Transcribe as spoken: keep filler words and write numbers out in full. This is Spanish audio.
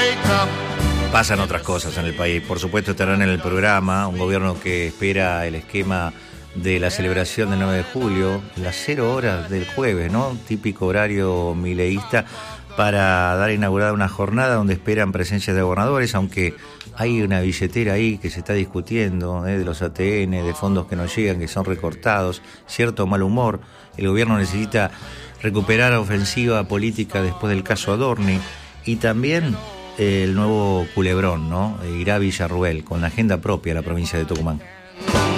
Pasan otras cosas en el país. Por supuesto estarán en el programa un gobierno que espera el esquema de la celebración del nueve de julio, las cero horas del jueves, ¿no? Típico horario mileísta para dar inaugurada una jornada donde esperan presencias de gobernadores, aunque hay una billetera ahí que se está discutiendo, ¿eh? De los A T N, de fondos que no llegan, que son recortados, cierto mal humor. El gobierno necesita recuperar ofensiva política después del caso Adorni y también el nuevo culebrón, ¿no? Irá a Villarruel con la agenda propia a la provincia de Tucumán.